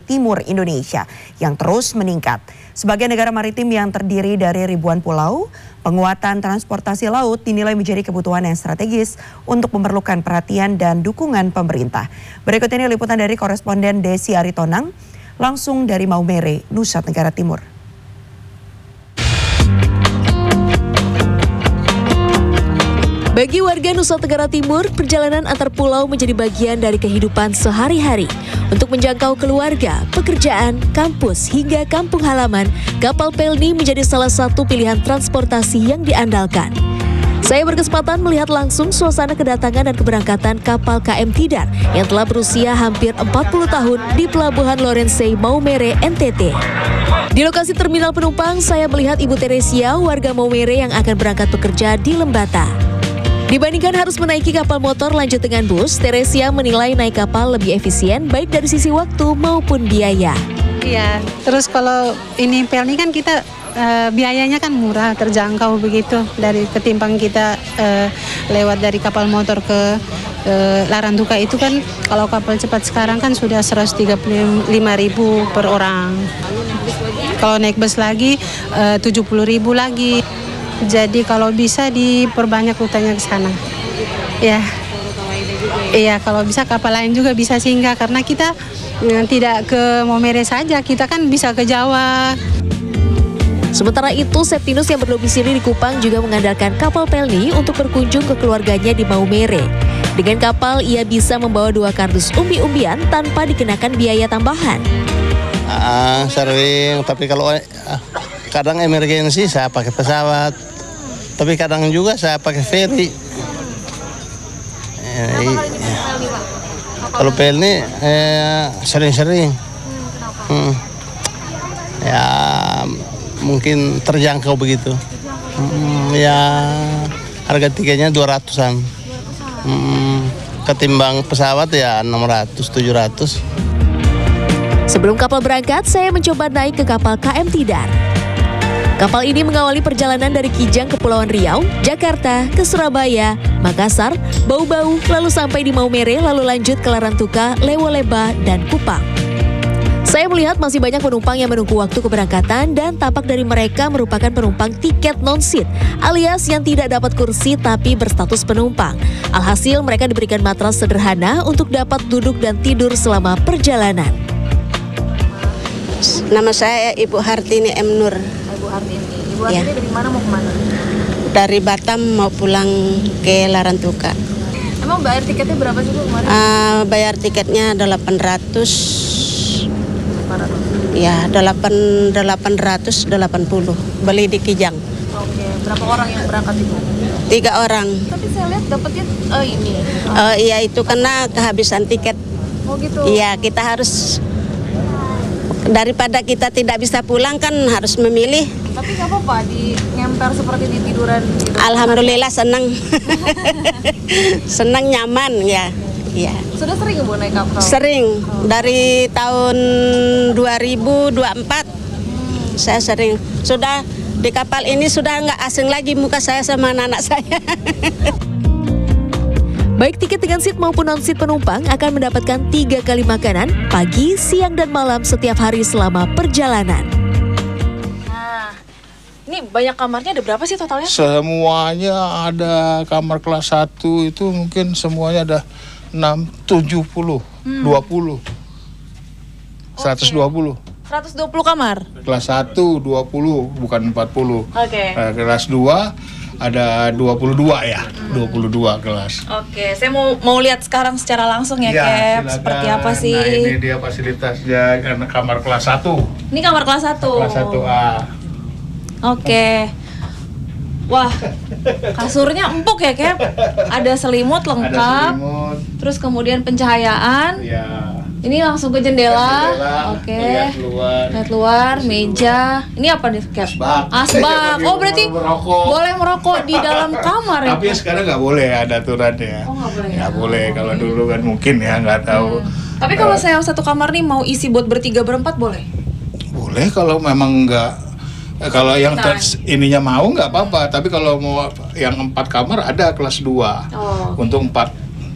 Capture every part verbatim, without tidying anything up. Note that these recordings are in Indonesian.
timur Indonesia yang terus meningkat. Sebagai negara maritim yang terdiri dari ribuan pulau, penguatan transportasi laut dinilai menjadi kebutuhan yang strategis untuk memerlukan perhatian dan dukungan pemerintah. Berikut ini liputan dari koresponden Desi Aritonang langsung dari Maumere, Nusa Tenggara Timur. Bagi warga Nusa Tenggara Timur, perjalanan antar pulau menjadi bagian dari kehidupan sehari-hari. Untuk menjangkau keluarga, pekerjaan, kampus, hingga kampung halaman, kapal Pelni menjadi salah satu pilihan transportasi yang diandalkan. Saya berkesempatan melihat langsung suasana kedatangan dan keberangkatan kapal K M Tidar yang telah berusia hampir empat puluh tahun di Pelabuhan Lorensei, Maumere, N T T. Di lokasi terminal penumpang, saya melihat Ibu Teresia, warga Maumere yang akan berangkat bekerja di Lembata. Dibandingkan harus menaiki kapal motor lanjut dengan bus, Teresia menilai naik kapal lebih efisien baik dari sisi waktu maupun biaya. Iya, terus kalau ini Pelni kan kita uh, biayanya kan murah, terjangkau begitu dari ketimbang kita uh, lewat dari kapal motor ke uh, Larantuka itu kan kalau kapal cepat sekarang kan sudah seratus tiga puluh lima ribu per orang. Kalau naik bus lagi uh, tujuh puluh ribu lagi. Jadi kalau bisa diperbanyak rutenya ke sana. Ya. Iya, kalau bisa kapal lain juga bisa singgah karena kita mm, tidak ke Maumere saja, kita kan bisa ke Jawa. Sementara itu, Septinus yang berdomisili di Kupang juga mengandalkan kapal Pelni untuk berkunjung ke keluarganya di Maumere. Dengan kapal, ia bisa membawa dua kardus umbi-umbian tanpa dikenakan biaya tambahan. Ah, sering, tapi kalau ah, kadang emergensi saya pakai pesawat, tapi kadang juga saya pakai ferry. Eh, kalau Pelni eh, sering-sering. Hmm. Ya mungkin terjangkau begitu. Hmm, ya harga tiketnya dua ratusan. Hmm, ketimbang pesawat ya enam ratus tujuh ratus. Sebelum kapal berangkat, saya mencoba naik ke kapal K M Tidar. Kapal ini mengawali perjalanan dari Kijang, Kepulauan Riau, Jakarta, ke Surabaya, Makassar, Bau-Bau, lalu sampai di Maumere, lalu lanjut ke Larantuka, Lewoleba, dan Kupang. Saya melihat masih banyak penumpang yang menunggu waktu keberangkatan dan tampak dari mereka merupakan penumpang tiket non-seat, alias yang tidak dapat kursi tapi berstatus penumpang. Alhasil mereka diberikan matras sederhana untuk dapat duduk dan tidur selama perjalanan. Nama saya Ibu Hartini M. Nur. Ibu Hartini, Ibu Hartini ya. Dari mana mau kemana? Dari Batam mau pulang ke Larantuka. Emang bayar tiketnya berapa sih Bu kemarin? Uh, bayar tiketnya delapan ratus. Ya, delapan ratus delapan puluh. Beli di Kijang. Oke, berapa orang yang berangkat itu? Tiga orang. Tapi saya lihat dapetnya uh, ini. Uh, iya itu karena kehabisan tiket. Oh gitu. Iya, kita harus daripada kita tidak bisa pulang kan harus memilih. Tapi nggak apa-apa di ngemper seperti di tiduran gitu. Alhamdulillah senang. Senang nyaman ya. Ya. Sudah sering Bu naik kapal? Sering. Oh. Dari tahun dua ribu dua puluh empat hmm. saya sering. Sudah di kapal ini sudah nggak asing lagi muka saya sama anak-anak saya. Baik tiket dengan seat maupun non-seat penumpang akan mendapatkan tiga kali makanan pagi, siang, dan malam setiap hari selama perjalanan. Nah, ini banyak kamarnya, ada berapa sih totalnya? Semuanya ada kamar kelas satu itu mungkin semuanya ada enam, tujuh puluh, hmm. dua puluh, seratus dua puluh. seratus dua puluh kamar? Kelas satu dua puluh, bukan empat puluh. Oke. Okay. Kelas dua ada dua puluh dua ya, hmm. dua puluh dua kelas. Oke, saya mau mau lihat sekarang secara langsung ya, ya Cap, seperti apa sih? Nah, ini dia fasilitasnya, karena kamar kelas satu. Ini kamar kelas satu. Kelas satu A. Oke. Wah, kasurnya empuk ya, Cap. Ada selimut lengkap. Ada selimut. Terus kemudian pencahayaan. Iya. Ini langsung ke jendela, jendela oke. Lihat luar, lihat luar meja. Luar. Ini apa nih, Cap? Asbak. Asbak. Oh berarti merokok. Boleh merokok di dalam kamar ya? Tapi sekarang nggak boleh, ada aturannya. Oh nggak boleh. Nggak boleh. Kalau dulu kan mungkin ya nggak tahu. Hmm. Tapi kalau uh, saya satu kamar nih mau isi buat bertiga berempat boleh? Boleh kalau memang nggak. Kalau yang nah. ininya mau nggak apa-apa. Tapi kalau mau yang empat kamar ada kelas dua oh. untuk empat.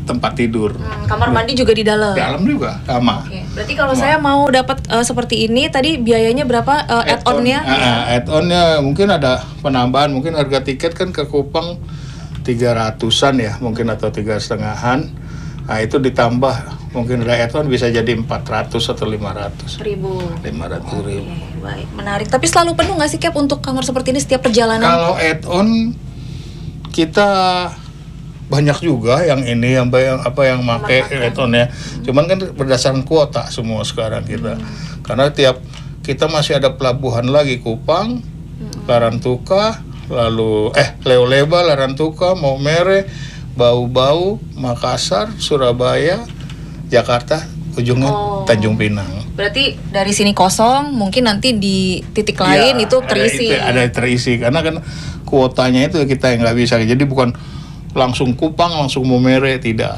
tempat tidur. Hmm, kamar mandi juga di dalam. Di dalam juga sama. Oke. Berarti kalau sama. saya mau dapat uh, seperti ini tadi biayanya berapa uh, add-on-nya? Uh, add-on-nya mungkin ada penambahan, mungkin harga tiket kan ke Kupang tiga ratusan ya, mungkin atau tiga setengahan. Nah itu ditambah mungkin ada add-on bisa jadi empat ratus atau lima ratus ribu. lima ratus ribu. Oke, baik, menarik. Tapi selalu penuh nggak sih Cap untuk kamar seperti ini setiap perjalanan? Kalau add-on kita banyak juga yang ini yang yang apa yang pakai add-on ya. Cuman kan berdasarkan kuota semua sekarang kita. Hmm. Karena tiap kita masih ada pelabuhan lagi Kupang, hmm. Larantuka, lalu eh Leoleba, Larantuka, Maumere, Bau-Bau, Makassar, Surabaya, Jakarta, ujungnya oh. Tanjung Pinang. Berarti dari sini kosong, mungkin nanti di titik lain ya, itu terisi. Ada, itu, ada terisi karena kan kuotanya itu kita yang nggak bisa. Jadi bukan langsung Kupang, langsung Maumere, tidak.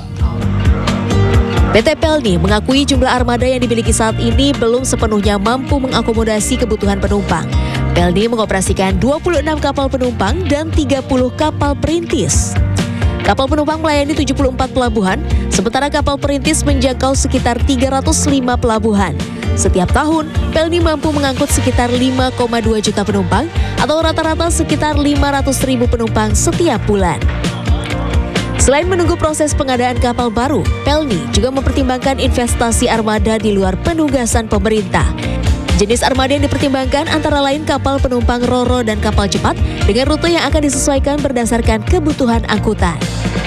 P T Pelni mengakui jumlah armada yang dimiliki saat ini belum sepenuhnya mampu mengakomodasi kebutuhan penumpang. Pelni mengoperasikan dua puluh enam kapal penumpang dan tiga puluh kapal perintis. Kapal penumpang melayani tujuh puluh empat pelabuhan, sementara kapal perintis menjangkau sekitar tiga ratus lima pelabuhan. Setiap tahun, Pelni mampu mengangkut sekitar lima koma dua juta penumpang atau rata-rata sekitar lima ratus ribu penumpang setiap bulan. Selain menunggu proses pengadaan kapal baru, Pelni juga mempertimbangkan investasi armada di luar penugasan pemerintah. Jenis armada yang dipertimbangkan antara lain kapal penumpang ro-ro dan kapal cepat dengan rute yang akan disesuaikan berdasarkan kebutuhan angkutan.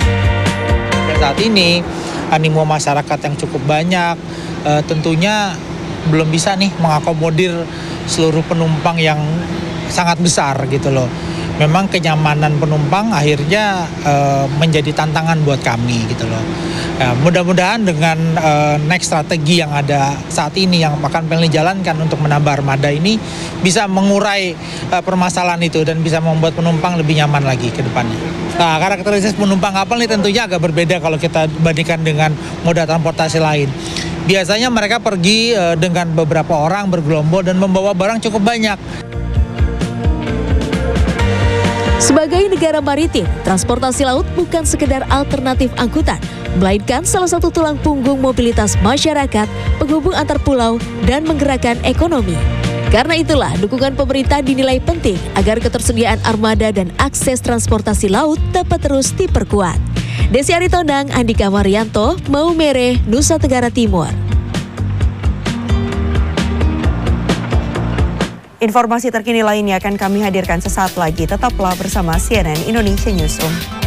Saat ini animo masyarakat yang cukup banyak, e, tentunya belum bisa nih mengakomodir seluruh penumpang yang sangat besar gitu loh. Memang kenyamanan penumpang akhirnya e, menjadi tantangan buat kami gitu loh. Ya, mudah-mudahan dengan e, next strategi yang ada saat ini yang akan Pelni jalankan untuk menambah armada ini bisa mengurai e, permasalahan itu dan bisa membuat penumpang lebih nyaman lagi ke depannya. Nah, karakteristik penumpang kapal ini tentunya agak berbeda kalau kita bandingkan dengan moda transportasi lain. Biasanya mereka pergi e, dengan beberapa orang bergerombol dan membawa barang cukup banyak. Sebagai negara maritim, transportasi laut bukan sekedar alternatif angkutan, melainkan salah satu tulang punggung mobilitas masyarakat, penghubung antar pulau, dan menggerakkan ekonomi. Karena itulah, dukungan pemerintah dinilai penting agar ketersediaan armada dan akses transportasi laut dapat terus diperkuat. Desi Aritondang, Andika Marianto, Maumere, Nusa Tenggara Timur. Informasi terkini lainnya akan kami hadirkan sesaat lagi. Tetaplah bersama C N N Indonesia Newsroom.